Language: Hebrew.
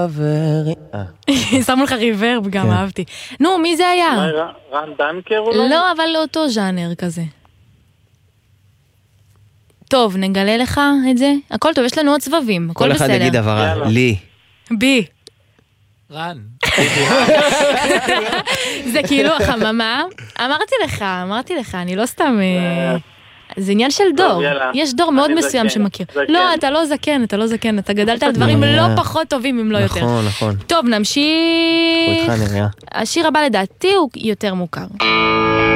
שמו לך ריברב, גם אהבתי. נו, מי זה היה? רן דנקר אולי? לא, אבל לא אותו ז'אנר כזה. טוב, נגלה לך את זה. הכל טוב, יש לנו עוד סבבים, הכל כל בסדר. אחד יגיד הברה, לי. בי. רן. זה כאילו החממה. אמרתי לך, אני לא סתם... זה עניין של דור. יש דור מאוד מסוים שמכיר. לא, אתה לא זקן, אתה גדלת על דברים לא פחות טובים אם לא יותר. נכון. טוב, נמשיך. השיר הבא לדעתי הוא יותר מוכר.